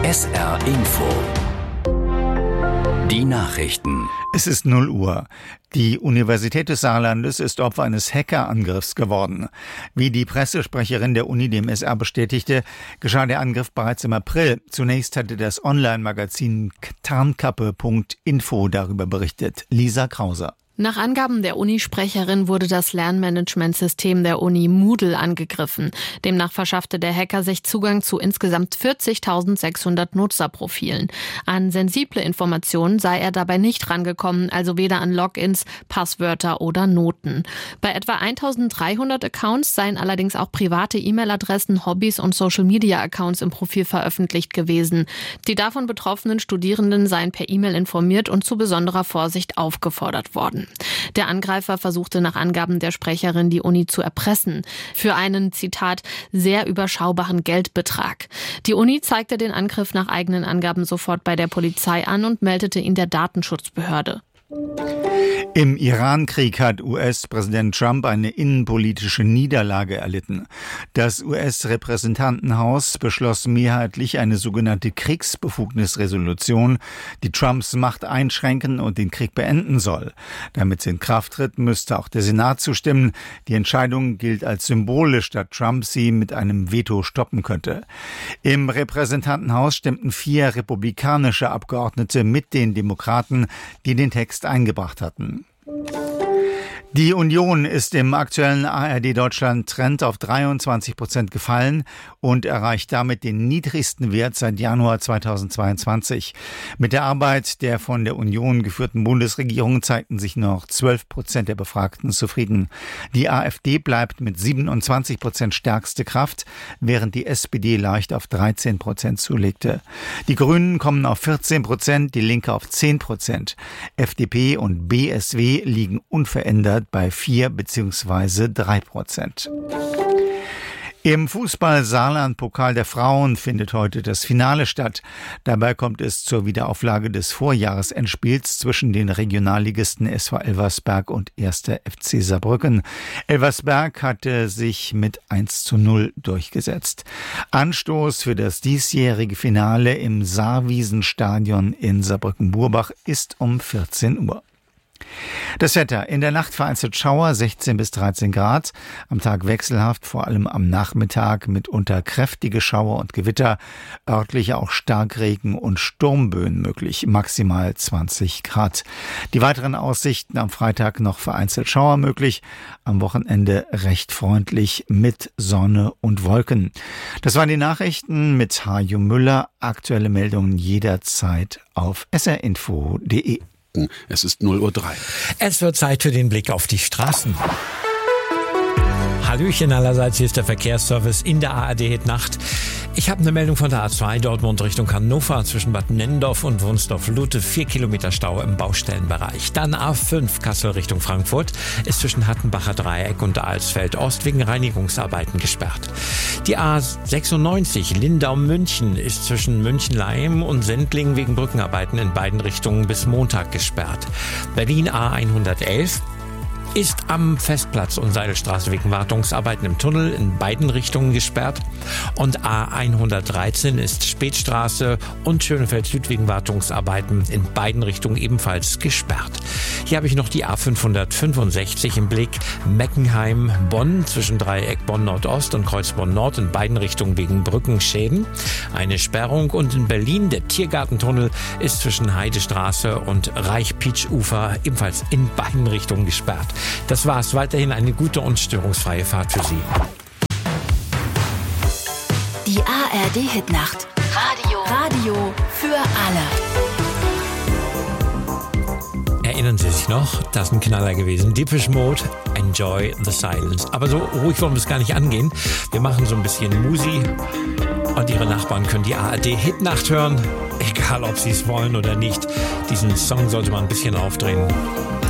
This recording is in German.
SR Info. Die Nachrichten. Es ist 0 Uhr. Die Universität des Saarlandes ist Opfer eines Hackerangriffs geworden. Wie die Pressesprecherin der Uni dem SR bestätigte, geschah der Angriff bereits im April. Zunächst hatte das Online-Magazin Tarnkappe.info darüber berichtet. Lisa Krauser. Nach Angaben der Unisprecherin wurde das Lernmanagementsystem der Uni Moodle angegriffen. Demnach verschaffte der Hacker sich Zugang zu insgesamt 40.600 Nutzerprofilen. An sensible Informationen sei er dabei nicht rangekommen, also weder an Logins, Passwörter oder Noten. Bei etwa 1.300 Accounts seien allerdings auch private E-Mail-Adressen, Hobbys und Social-Media-Accounts im Profil veröffentlicht gewesen. Die davon betroffenen Studierenden seien per E-Mail informiert und zu besonderer Vorsicht aufgefordert worden. Der Angreifer versuchte nach Angaben der Sprecherin, die Uni zu erpressen. Für einen, Zitat, sehr überschaubaren Geldbetrag. Die Uni zeigte den Angriff nach eigenen Angaben sofort bei der Polizei an und meldete ihn der Datenschutzbehörde. Im Iran-Krieg hat US-Präsident Trump eine innenpolitische Niederlage erlitten. Das US-Repräsentantenhaus beschloss mehrheitlich eine sogenannte Kriegsbefugnisresolution, die Trumps Macht einschränken und den Krieg beenden soll. Damit sie in Kraft tritt, müsste auch der Senat zustimmen. Die Entscheidung gilt als symbolisch, da Trump sie mit einem Veto stoppen könnte. Im Repräsentantenhaus stimmten 4 republikanische Abgeordnete mit den Demokraten, die den Text eingebracht hatten. Die Union ist im aktuellen ARD-Deutschland-Trend auf 23% gefallen und erreicht damit den niedrigsten Wert seit Januar 2022. Mit der Arbeit der von der Union geführten Bundesregierung zeigten sich noch 12% der Befragten zufrieden. Die AfD bleibt mit 27% stärkste Kraft, während die SPD leicht auf 13% zulegte. Die Grünen kommen auf 14%, die Linke auf 10%. FDP und BSW liegen unverändert bei 4 bzw. 3%. Im Fußball-Saarland-Pokal der Frauen findet heute das Finale statt. Dabei kommt es zur Wiederauflage des Vorjahresendspiels zwischen den Regionalligisten SV Elversberg und 1. FC Saarbrücken. Elversberg hatte sich mit 1:0 durchgesetzt. Anstoß für das diesjährige Finale im Saarwiesenstadion in Saarbrücken-Burbach ist um 14 Uhr. Das Wetter: in der Nacht vereinzelt Schauer, 16 bis 13 Grad. Am Tag wechselhaft, vor allem am Nachmittag mitunter kräftige Schauer und Gewitter. Örtlich auch Starkregen und Sturmböen möglich, maximal 20 Grad. Die weiteren Aussichten: am Freitag noch vereinzelt Schauer möglich, am Wochenende recht freundlich mit Sonne und Wolken. Das waren die Nachrichten mit Hajo Müller. Aktuelle Meldungen jederzeit auf srinfo.de. Es ist 0:03 Uhr. Es wird Zeit für den Blick auf die Straßen. Hallöchen allerseits, hier ist der Verkehrsservice in der ARD-Hit-Nacht. Ich habe eine Meldung von der A2 Dortmund Richtung Hannover zwischen Bad Nennendorf und Wunsdorf-Lute. 4 Kilometer Stau im Baustellenbereich. Dann A5 Kassel Richtung Frankfurt ist zwischen Hattenbacher Dreieck und Alsfeld Ost wegen Reinigungsarbeiten gesperrt. Die A96 Lindau-München ist zwischen München-Leim und Sendling wegen Brückenarbeiten in beiden Richtungen bis Montag gesperrt. Berlin A111 ist am Festplatz und Seidelstraße wegen Wartungsarbeiten im Tunnel in beiden Richtungen gesperrt. Und A113 ist Spätstraße und Schönefeld Süd wegen Wartungsarbeiten in beiden Richtungen ebenfalls gesperrt. Hier habe ich noch die A565 im Blick. Meckenheim-Bonn zwischen Dreieck Bonn-Nordost und Kreuz Bonn-Nord in beiden Richtungen wegen Brückenschäden. Eine Sperrung. Und in Berlin der Tiergartentunnel ist zwischen Heidestraße und Reich-Pietsch-Ufer ebenfalls in beiden Richtungen gesperrt. Das war's. Weiterhin eine gute und störungsfreie Fahrt für Sie. Die ARD-Hitnacht. Radio für alle. Erinnern Sie sich noch? Das ist ein Knaller gewesen. Depeche Mode, Enjoy the Silence. Aber so ruhig wollen wir es gar nicht angehen. Wir machen so ein bisschen Musi und Ihre Nachbarn können die ARD-Hitnacht hören. Egal, ob Sie es wollen oder nicht. Diesen Song sollte man ein bisschen aufdrehen.